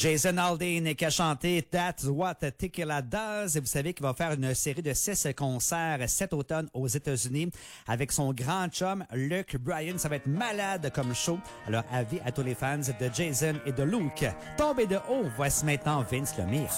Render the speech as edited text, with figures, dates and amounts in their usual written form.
Jason Aldean qui a chanté That's What Tequila Does. Et vous savez qu'il va faire une série de 6 concerts cet automne aux États-Unis avec son grand chum Luke Bryan. Ça va être malade comme show. Alors, avis à tous les fans de Jason et de Luke. Tombez de haut, voici maintenant Vince Lemire.